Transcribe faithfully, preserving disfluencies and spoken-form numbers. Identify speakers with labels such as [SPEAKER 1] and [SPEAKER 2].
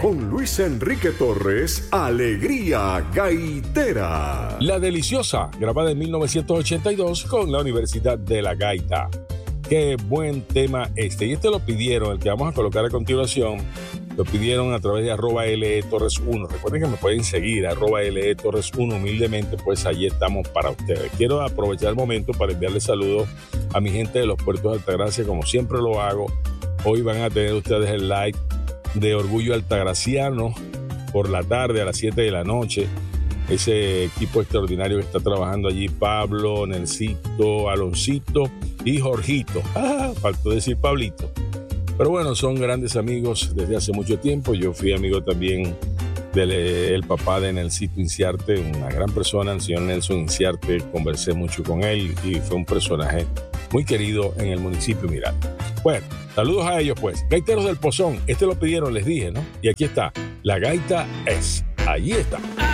[SPEAKER 1] con Luis Enrique Torres, Alegría Gaitera.
[SPEAKER 2] La Deliciosa, grabada en mil novecientos ochenta y dos con la Universidad de la Gaita. Qué buen tema este. Y este lo pidieron, el que vamos a colocar a continuación, lo pidieron a través de arroba LE Torres uno. Recuerden que me pueden seguir, arroba LE Torres uno, humildemente, pues allí estamos para ustedes. Quiero aprovechar el momento para enviarles saludos a mi gente de los puertos de Altagracia, como siempre lo hago. Hoy van a tener ustedes el live de Orgullo Altagraciano por la tarde a las siete de la noche. Ese equipo extraordinario que está trabajando allí, Pablo, Nelsito, Aloncito y Jorgito. Ah, faltó decir Pablito. Pero bueno, son grandes amigos desde hace mucho tiempo. Yo fui amigo también del el papá de Nelsito Inciarte, una gran persona, el señor Nelson Inciarte. Conversé mucho con él y fue un personaje muy querido en el municipio Miranda. Bueno, saludos a ellos pues. Gaiteros del Pozón, este lo pidieron, les dije, ¿no? Y aquí está, la gaita es, allí está.